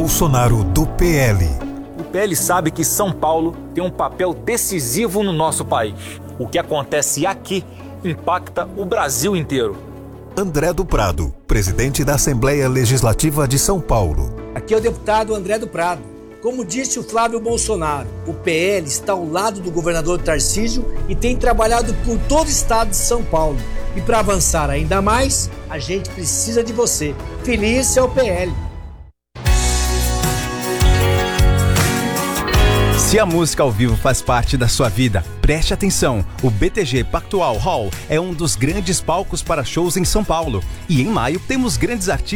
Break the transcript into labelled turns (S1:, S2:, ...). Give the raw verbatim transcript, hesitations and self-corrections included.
S1: Bolsonaro do P L.
S2: O P L sabe que São Paulo tem um papel decisivo no nosso país. O que acontece aqui impacta o Brasil inteiro.
S1: André do Prado, presidente da Assembleia Legislativa de São Paulo.
S3: Aqui é o deputado André do Prado. Como disse o Flávio Bolsonaro, o P L está ao lado do governador Tarcísio e tem trabalhado por todo o estado de São Paulo. E para avançar ainda mais, a gente precisa de você. Feliz é o P L.
S4: Se a música ao vivo faz parte da sua vida, preste atenção. O B T G Pactual Hall é um dos grandes palcos para shows em São Paulo. E em maio temos grandes artistas